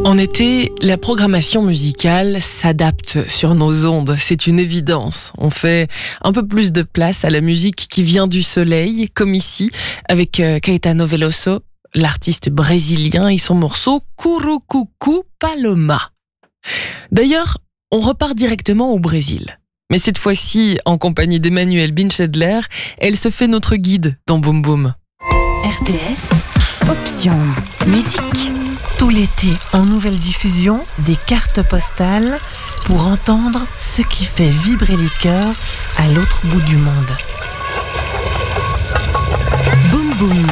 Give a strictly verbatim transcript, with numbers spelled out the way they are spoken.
En été, la programmation musicale s'adapte sur nos ondes, c'est une évidence. On fait un peu plus de place à la musique qui vient du soleil, comme ici, avec Caetano Veloso, l'artiste brésilien et son morceau Curucucu Paloma. D'ailleurs, on repart directement au Brésil. Mais cette fois-ci, en compagnie d'Emmanuelle Binchedler, elle se fait notre guide dans Boom Boom. R T S, option musique. Tout l'été, en nouvelle diffusion, des cartes postales pour entendre ce qui fait vibrer les cœurs à l'autre bout du monde. Boom Boom.